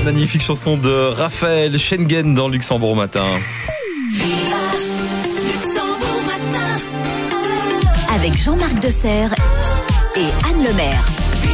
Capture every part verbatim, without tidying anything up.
magnifique chanson de Raphaël Schengen dans Luxembourg Matin. Avec Jean-Marc Desserre et Anne Lemaire.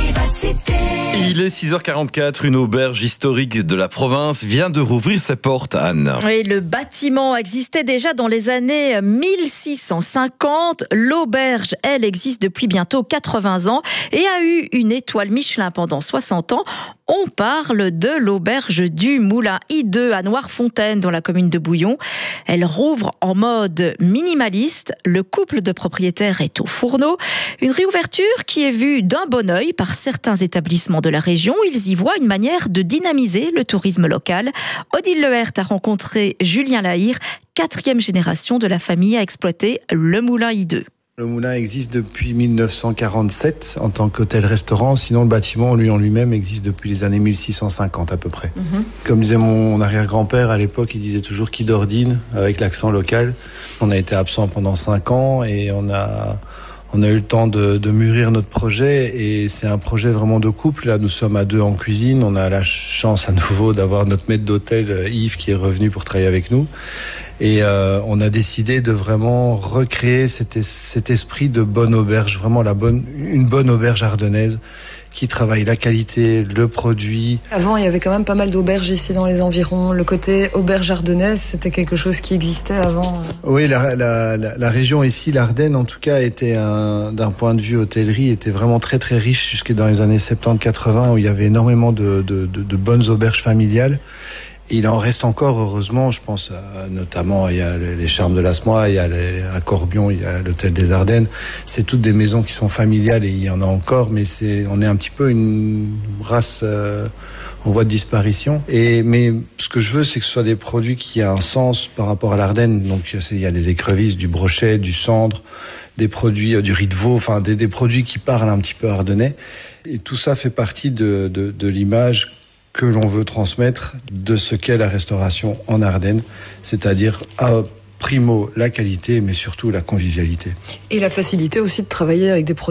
Il est six heures quarante-quatre, une auberge historique de la province vient de rouvrir ses portes, Anne. Oui, le bâtiment existait déjà dans les années mille six cent cinquante. L'auberge, elle, existe depuis bientôt quatre-vingts ans et a eu une étoile Michelin pendant soixante ans. On parle de l'auberge du Moulin I deux à Noirfontaine, dans la commune de Bouillon. Elle rouvre en mode minimaliste. Le couple de propriétaires est au fourneau. Une réouverture qui est vue d'un bon œil par certains établissements de la région. Ils y voient une manière de dynamiser le tourisme local. Odile Lehert a rencontré Julien Lahire, quatrième génération de la famille à exploiter le Moulin I deux. Le moulin existe depuis mille neuf cent quarante-sept en tant qu'hôtel-restaurant. Sinon, le bâtiment, lui en lui-même, existe depuis les années mille six cent cinquante à peu près. Mmh. Comme disait mon arrière-grand-père à l'époque, il disait toujours qui d'ordine avec l'accent local. On a été absent pendant cinq ans et on a on a eu le temps de, de mûrir notre projet. Et c'est un projet vraiment de couple. Là, nous sommes à deux en cuisine. On a la chance à nouveau d'avoir notre maître d'hôtel Yves qui est revenu pour travailler avec nous. Et euh, on a décidé de vraiment recréer cet, es- cet esprit de bonne auberge, vraiment la bonne, une bonne auberge ardennaise qui travaille la qualité, le produit. Avant, il y avait quand même pas mal d'auberges ici dans les environs. Le côté auberge ardennaise, c'était quelque chose qui existait avant. Oui, la, la, la, la région ici, l'Ardenne en tout cas, était un, d'un point de vue hôtellerie, était vraiment très très riche jusque dans les années soixante-dix quatre-vingts où il y avait énormément de, de, de, de bonnes auberges familiales. Il en reste encore, heureusement, je pense à, notamment, il y a les Charmes de l'Asmois, il y a les, à Corbion, il y a l'Hôtel des Ardennes. C'est toutes des maisons qui sont familiales et il y en a encore, mais c'est, on est un petit peu une race euh, en voie de disparition. Et, mais ce que je veux, c'est que ce soit des produits qui aient un sens par rapport à l'Ardenne. Donc, il y a des écrevisses, du brochet, du cendre, des produits, euh, du riz de veau, enfin, des, des produits qui parlent un petit peu ardennais. Et tout ça fait partie de, de, de l'image que l'on veut transmettre de ce qu'est la restauration en Ardennes, c'est-à-dire à primo la qualité, mais surtout la convivialité. Et la facilité aussi de travailler avec des produits